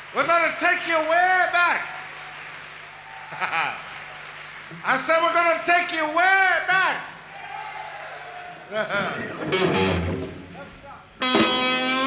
We're going to take you way back. I said we're going to take you way back.